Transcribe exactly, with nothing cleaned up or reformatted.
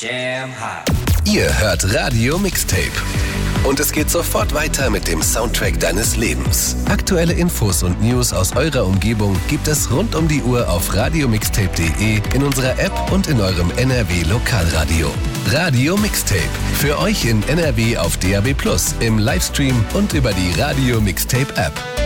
Jam hot. Ihr hört Radio Mixtape. Und es geht sofort weiter mit dem Soundtrack deines Lebens. Aktuelle Infos und News aus eurer Umgebung gibt es rund um die Uhr auf radiomixtape punkt de, in unserer App und in eurem N R W Lokalradio. Radio Mixtape. Für euch in N R W auf D A B plus, im Livestream und über die Radio Mixtape App.